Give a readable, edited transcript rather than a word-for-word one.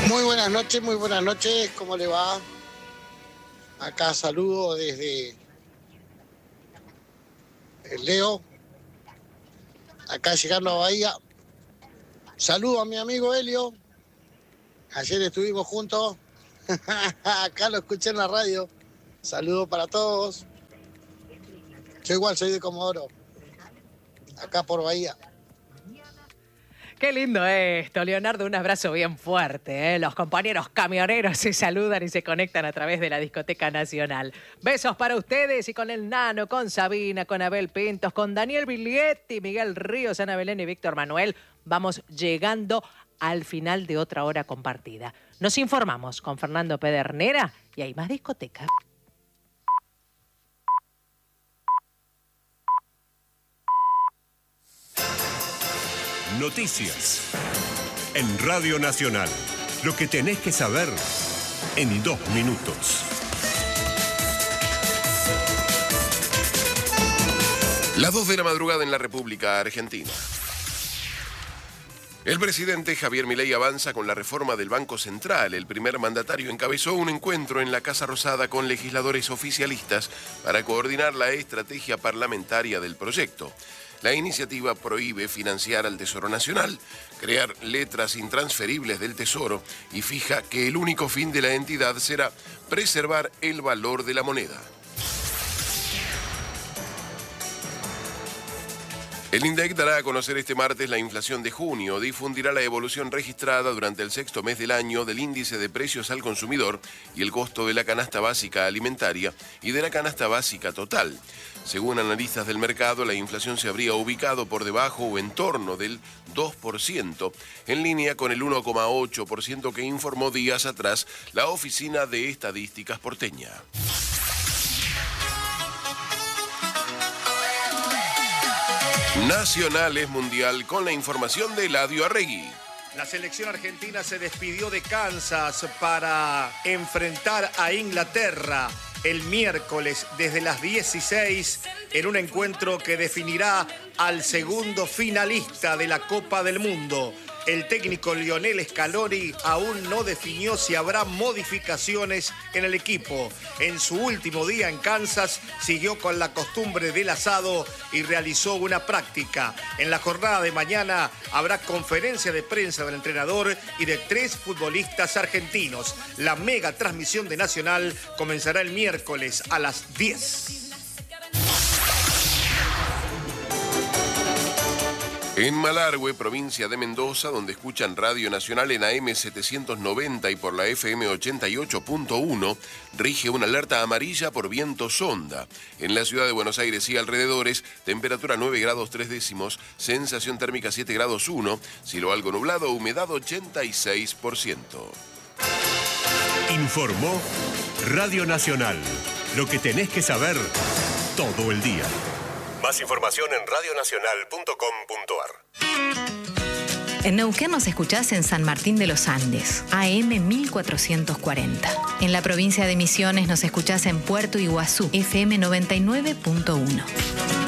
Muy buenas noches, ¿cómo le va? Acá saludo desde el Leo, acá llegando a Bahía. Saludo a mi amigo Helio, ayer estuvimos juntos, acá lo escuché en la radio. Saludo para todos. Yo igual soy de Comodoro, acá por Bahía. Qué lindo esto, Leonardo, un abrazo bien fuerte, ¿eh? Los compañeros camioneros se saludan y se conectan a través de la Discoteca Nacional. Besos para ustedes y con el Nano, con Sabina, con Abel Pintos, con Daniel Biglietti, Miguel Ríos, Ana Belén y Víctor Manuel. Vamos llegando al final de otra hora compartida. Nos informamos con Fernando Pedernera y hay más discoteca. Noticias en Radio Nacional. Lo que tenés que saber en 2 minutos. Las 2 de la madrugada en la República Argentina. El presidente Javier Milei avanza con la reforma del Banco Central. El primer mandatario encabezó un encuentro en la Casa Rosada con legisladores oficialistas para coordinar la estrategia parlamentaria del proyecto. La iniciativa prohíbe financiar al Tesoro Nacional, crear letras intransferibles del Tesoro y fija que el único fin de la entidad será preservar el valor de la moneda. El INDEC dará a conocer este martes la inflación de junio, difundirá la evolución registrada durante el 6º mes del año del índice de precios al consumidor y el costo de la canasta básica alimentaria y de la canasta básica total. Según analistas del mercado, la inflación se habría ubicado por debajo o en torno del 2%, en línea con el 1,8% que informó días atrás la Oficina de Estadísticas porteña. Nacional es mundial con la información de Eladio Arregui. La selección argentina se despidió de Kansas para enfrentar a Inglaterra el miércoles desde las 16 en un encuentro que definirá al segundo finalista de la Copa del Mundo. El técnico Lionel Scaloni aún no definió si habrá modificaciones en el equipo. En su último día en Kansas siguió con la costumbre del asado y realizó una práctica. En la jornada de mañana habrá conferencia de prensa del entrenador y de 3 futbolistas argentinos. La mega transmisión de Nacional comenzará el miércoles a las 10. En Malargüe, provincia de Mendoza, donde escuchan Radio Nacional en AM 790 y por la FM 88.1, rige una alerta amarilla por viento sonda. En la ciudad de Buenos Aires y alrededores, temperatura 9 grados 3 décimos, sensación térmica 7 grados 1, cielo algo nublado, humedad 86%. Informó Radio Nacional. Lo que tenés que saber todo el día. Más información en radionacional.com.ar. En Neuquén nos escuchás en San Martín de los Andes, AM 1440. En la provincia de Misiones nos escuchás en Puerto Iguazú, FM 99.1.